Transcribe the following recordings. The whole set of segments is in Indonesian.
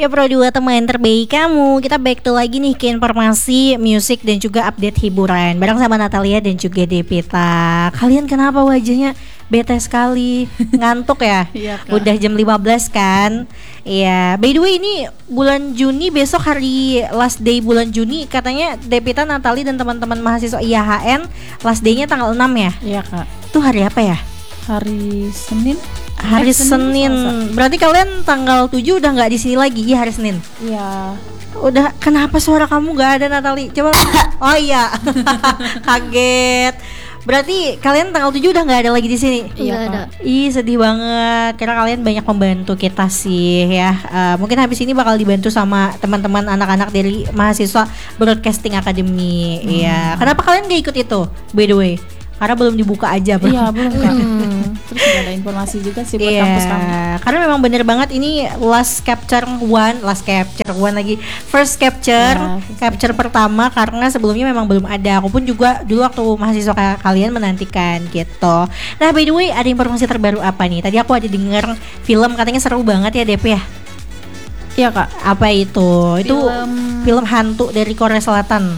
Ya Pro 2 teman terbaik kamu. Kita back to lagi nih ke informasi musik dan juga update hiburan bareng sama Natalia dan juga Devita. Kalian kenapa wajahnya bete sekali? Ngantuk ya? Iya, Kak. Udah jam 15 kan? Iya. By the way ini bulan Juni, besok hari last day bulan Juni. Katanya Devita, Natalia dan teman-teman mahasiswa IAHN last day-nya tanggal 6 ya? Iya, Kak. Itu hari apa ya? Hari Senin. Hari Senin. Selasa. Berarti kalian tanggal 7 udah nggak di sini lagi? Iya, hari Senin. Iya. Udah, kenapa suara kamu nggak ada, Natali? Coba. Oh iya. Kaget. Berarti kalian tanggal 7 udah nggak ada lagi di sini? Iya, Nggak ada. Kak. Ih, sedih banget karena kalian banyak membantu kita sih ya. Mungkin habis ini bakal dibantu sama teman-teman anak-anak dari mahasiswa Broadcasting Academy. Iya. Kenapa kalian gak ikut itu? By the way, karena belum dibuka aja, bro. Iya, belum, Kak. Terus nggak ada informasi juga sih buat kampus kami. Karena memang bener banget ini first capture lagi, first capture, Ya, capture pertama karena sebelumnya memang belum ada. Aku pun juga dulu waktu mahasiswa kalian menantikan gitu. Nah, by the way, ada informasi terbaru apa nih? Tadi aku ada denger film katanya seru banget ya, Dep ya. Iya, Kak. Apa itu? Itu film hantu dari Korea Selatan.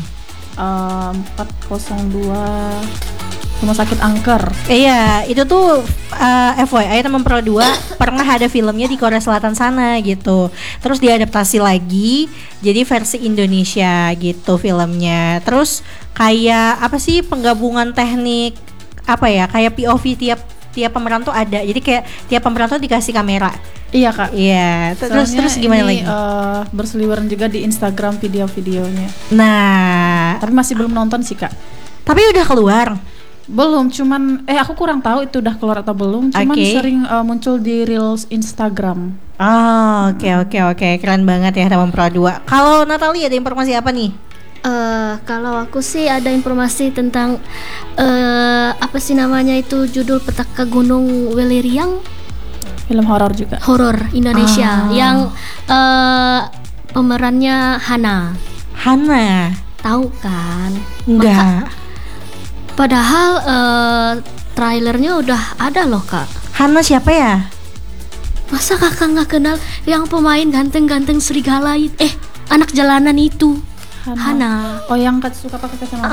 402 Rumah Sakit Angker. Iya, itu tuh FYI teman Pro 2 pernah ada filmnya di Korea Selatan sana gitu. Terus diadaptasi lagi jadi versi Indonesia gitu filmnya. Terus kayak apa sih, penggabungan teknik apa ya? Kayak POV tiap pemeran tuh ada. Jadi kayak tiap pemeran tuh dikasih kamera. Iya, Kak. Iya, terus Soalnya gimana ini, lagi? berseliweran juga di Instagram video-videonya. Nah, Tapi masih belum nonton sih, Kak. tapi udah keluar. Belum, cuman aku kurang tahu itu udah keluar atau belum. Cuman Oke. sering muncul di reels Instagram. Oh, oke. Keren banget ya teman Pro 2. Kalau Natalia ada informasi apa nih? Kalau aku sih ada informasi tentang apa sih namanya itu, judul Petaka Gunung Weliriang, Film horor juga. horor Indonesia yang pemerannya Hana. Hana. Tahu kan? Enggak. Padahal trailernya udah ada loh, Kak. Hana siapa ya? Masa kakak nggak kenal yang pemain ganteng-ganteng serigala itu? Anak jalanan itu. Hana. Oh, yang suka pakai kacamata.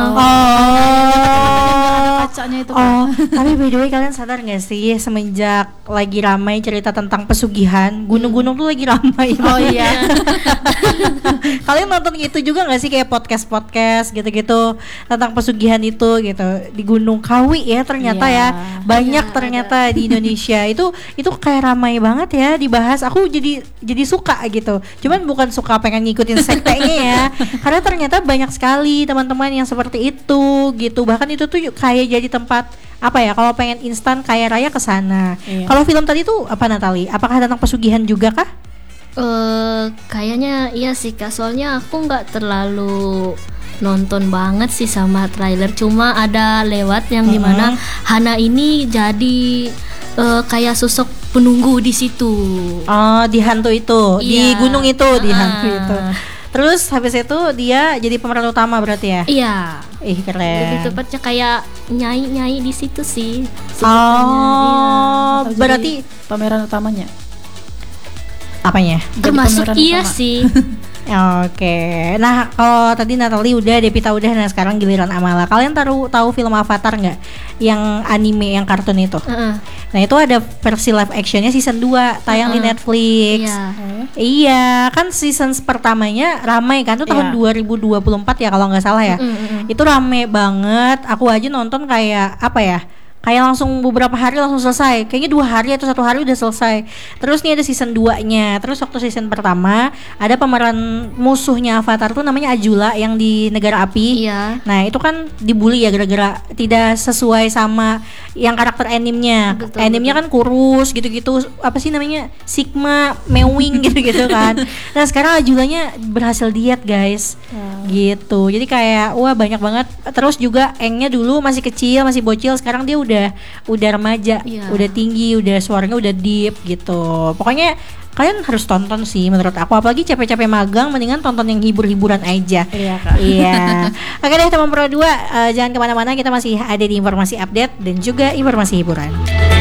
Kacanya itu, Kak. Oh, tapi by the way kalian sadar gak sih semenjak lagi ramai cerita tentang pesugihan, gunung-gunung tuh lagi ramai. Oh iya. Kalian nonton itu juga gak sih, kayak podcast gitu-gitu tentang pesugihan itu gitu di Gunung Kawi ya ternyata Iya. ya. Banyak Iya, ternyata di Indonesia. Itu kayak ramai banget ya dibahas. Aku jadi suka gitu. Cuman bukan suka pengen ngikutin sektenya ya. Karena ternyata banyak sekali teman-teman yang seperti itu gitu. Bahkan itu tuh kayak jadi tempat apa ya, kalau pengen instan kaya raya ke sana. Iya. Kalau film tadi tuh apa, Natali? Apakah tentang pesugihan juga kah? Kayaknya iya sih, Kak. Soalnya aku nggak terlalu nonton banget sih sama trailer. Cuma ada lewat yang dimana Hana ini jadi kayak sosok penunggu di situ. Oh, di hantu itu, di Iya. gunung itu, di hantu Ah. itu. Terus habis itu dia jadi pemeran utama berarti ya? Iya. Ih, Lebih keren. tepatnya kayak nyai di situ sih. Oh, Atau jadi berarti pameran utamanya. apanya? Jadi Termasuk pameran iya utama. sih. Oke. Nah, kalau tadi Natali udah, Devita udah, nah sekarang giliran Amala. Kalian tahu film Avatar nggak? Yang anime, yang kartun itu. Heeh. Nah, itu ada versi live actionnya season 2 tayang di Netflix. Iya. Iya, kan season pertamanya ramai kan, itu tahun Iya. 2024 ya kalau nggak salah ya. Itu rame banget. Aku aja nonton kayak apa ya? Kayak langsung beberapa hari langsung selesai. Kayaknya 2 hari atau 1 hari udah selesai. Terus nih ada season 2-nya. Terus waktu season pertama ada pemeran musuhnya Avatar tuh namanya Ajula yang di negara api. Iya. Nah, itu kan dibully ya gara-gara tidak sesuai sama yang karakter animenya. Betul, Animenya kan kurus gitu-gitu, apa sih namanya? Sigma, mewing gitu-gitu kan. Nah, sekarang Ajulanya berhasil diet, guys. Gitu. Jadi kayak wah banyak banget. Terus juga Engnya dulu masih kecil, masih bocil, sekarang dia udah remaja, Iya. udah tinggi, udah suaranya udah deep gitu. Pokoknya kalian harus tonton sih menurut aku, apalagi capek-capek magang mendingan tonton yang hibur-hiburan aja. Iya, Kak. Iya. Oke deh teman Pro 2, jangan kemana-mana, kita masih ada di informasi update dan juga informasi hiburan.